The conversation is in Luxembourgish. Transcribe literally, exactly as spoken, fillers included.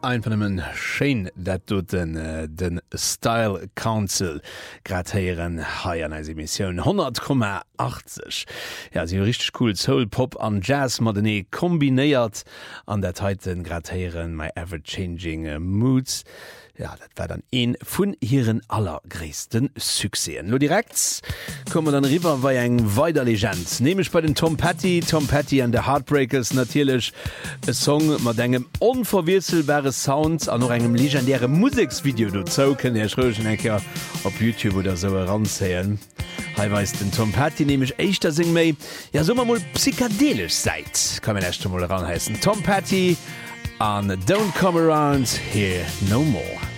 Ein von dem Schein, dat du den, äh, den Style Council gratieren hai an eise Mission hundert Komma achtzig. Ja, sie richtig cool Soul, Pop an Jazz Moderne kombiniert an der Titan gratieren My Ever-Changing uh, Moods. Ja, dat war dann een vun hireieren allergréessten Succesen. Lo direkt kommen dann riwer wei eng weider Legend. Nämlich bei den Tom Petty, Tom Petty and the Heartbreakers natürlich e Song mat engem unverwirzelbare Sound an noch engem legendäre Musiksvideo du zouken der schroschen Äcker op YouTube oder so ranzählen. Heweis den Tom Petty nämlich eichter sing méi ja sommer mal psychedelisch seit kann man echt mal ranheißen. Tom Petty and Don't Come Around Here No More.